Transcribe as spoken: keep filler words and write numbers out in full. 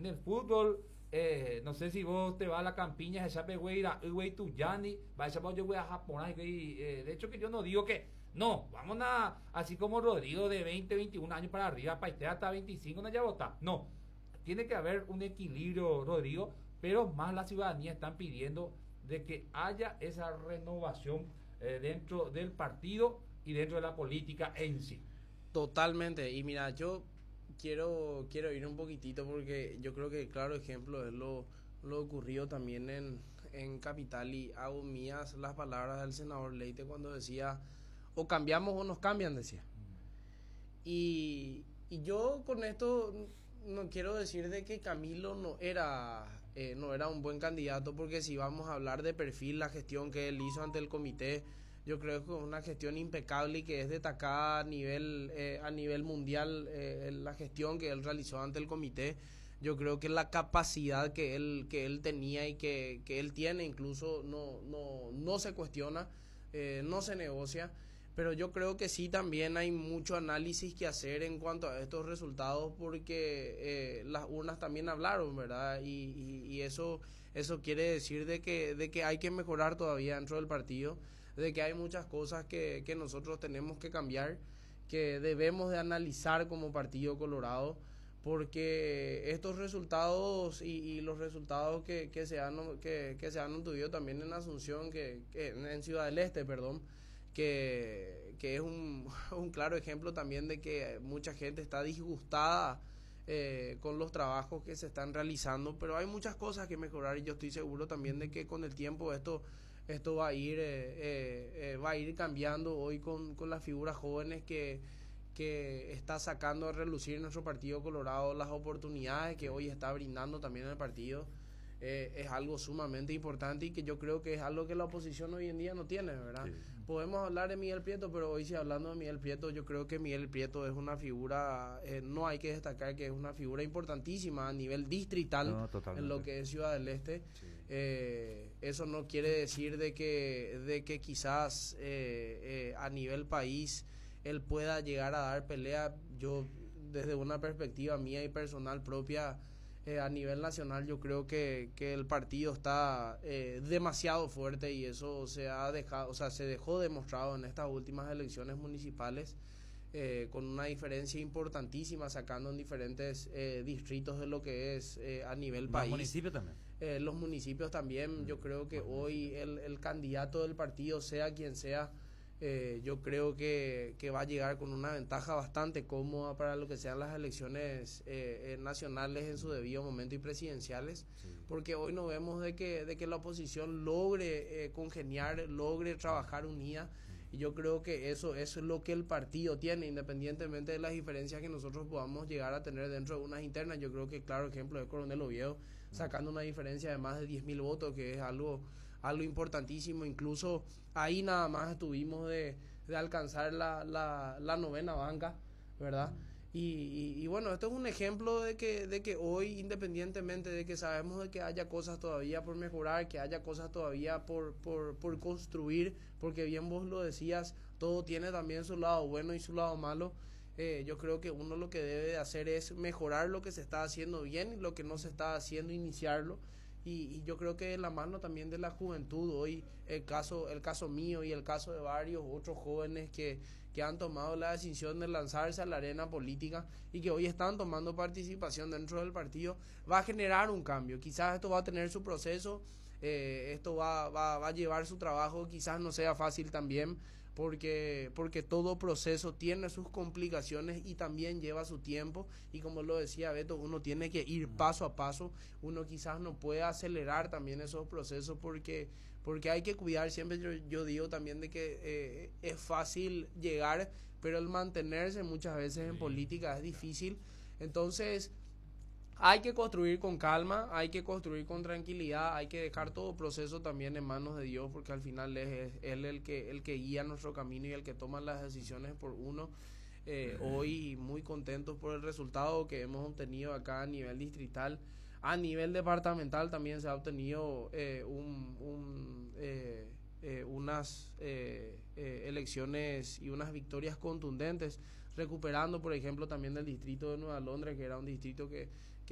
En el fútbol, eh, no sé si vos te vas a la campiña, esa pegueira, güey, tu yani, va a esa yo voy a japonés, de hecho que yo no digo que, no, vamos a, así como Rodrigo de veinte, veintiún años para arriba, Paiste hasta veinticinco, no ya vota, no, tiene que haber un equilibrio, Rodrigo, pero más la ciudadanía están pidiendo de que haya esa renovación eh, dentro del partido y dentro de la política en sí. Totalmente, y mira, yo quiero quiero ir un poquitito porque yo creo que claro ejemplo es lo, lo ocurrido también en, en Capital, y hago mías las palabras del senador Leite cuando decía, o cambiamos o nos cambian, decía. Y, y yo con esto no quiero decir de que Camilo no era eh, no era un buen candidato, porque si vamos a hablar de perfil, la gestión que él hizo ante el comité, yo creo que es una gestión impecable y que es destacada a nivel eh, a nivel mundial, eh, la gestión que él realizó ante el comité. Yo creo que la capacidad que él que él tenía y que, que él tiene incluso no no no se cuestiona, eh, no se negocia. Pero yo creo que sí también hay mucho análisis que hacer en cuanto a estos resultados, porque eh, las urnas también hablaron, ¿verdad? Y, y, y eso eso quiere decir de que de que hay que mejorar todavía dentro del partido, de que hay muchas cosas que, que nosotros tenemos que cambiar, que debemos de analizar como Partido Colorado, porque estos resultados y, y los resultados que, que se han que, que se han obtenido también en Asunción, que, que en Ciudad del Este, perdón, que, que es un, un claro ejemplo también de que mucha gente está disgustada eh, con los trabajos que se están realizando, pero hay muchas cosas que mejorar, y yo estoy seguro también de que con el tiempo esto esto va a ir eh, eh, eh, va a ir cambiando hoy con, con las figuras jóvenes que que está sacando a relucir en nuestro Partido Colorado, las oportunidades que hoy está brindando también el partido. Eh, es algo sumamente importante y que yo creo que es algo que la oposición hoy en día no tiene, ¿verdad? Sí. Podemos hablar de Miguel Prieto, pero hoy sí, hablando de Miguel Prieto, yo creo que Miguel Prieto es una figura, eh, no hay que destacar que es una figura importantísima a nivel distrital, no, en lo que es Ciudad del Este. Sí. Eh, eso no quiere decir de que, de que quizás eh, eh, a nivel país él pueda llegar a dar pelea. Yo, desde una perspectiva mía y personal propia, Eh, a nivel nacional yo creo que, que el partido está eh, demasiado fuerte, y eso se ha dejado, o sea, se dejó demostrado en estas últimas elecciones municipales, eh, con una diferencia importantísima, sacando en diferentes eh, distritos de lo que es eh, a nivel los país. Los municipios también. Eh, los municipios también, mm, yo creo que hoy el, el candidato del partido, sea quien sea, Eh, yo creo que, que va a llegar con una ventaja bastante cómoda para lo que sean las elecciones eh, eh, nacionales en su debido momento y presidenciales, sí. Porque hoy no vemos de que, de que la oposición logre eh, congeniar, logre trabajar unida, y yo creo que eso, eso es lo que el partido tiene, independientemente de las diferencias que nosotros podamos llegar a tener dentro de unas internas. Yo creo que claro ejemplo es Coronel Oviedo, sacando una diferencia de más de diez mil votos, que es algo algo importantísimo. Incluso ahí nada más estuvimos de, de alcanzar la, la, la novena banca, ¿verdad? Y, y, y bueno, esto es un ejemplo de que, de que hoy, independientemente de que sabemos de que haya cosas todavía por mejorar, que haya cosas todavía por, por, por construir, porque bien vos lo decías, todo tiene también su lado bueno y su lado malo. Eh, yo creo que uno lo que debe de hacer es mejorar lo que se está haciendo bien, y lo que no se está haciendo, iniciarlo. Y, y yo creo que la mano también de la juventud hoy, el caso el caso mío y el caso de varios otros jóvenes que, que han tomado la decisión de lanzarse a la arena política y que hoy están tomando participación dentro del partido, va a generar un cambio. Quizás esto va a tener su proceso, eh, esto va, va, va a llevar su trabajo, quizás no sea fácil también, porque porque todo proceso tiene sus complicaciones y también lleva su tiempo, y como lo decía Beto, uno tiene que ir paso a paso. Uno quizás no puede acelerar también esos procesos, porque porque hay que cuidar. Siempre yo, yo digo también de que eh, es fácil llegar, pero el mantenerse muchas veces en política es difícil. Entonces hay que construir con calma, hay que construir con tranquilidad, hay que dejar todo proceso también en manos de Dios, porque al final es, es Él el que, el que guía nuestro camino y el que toma las decisiones por uno. Eh, hoy muy contentos por el resultado que hemos obtenido acá a nivel distrital. A nivel departamental también se ha obtenido eh, un, un, eh, eh, unas eh, eh, elecciones y unas victorias contundentes, recuperando por ejemplo también el distrito de Nueva Londres, que era un distrito que,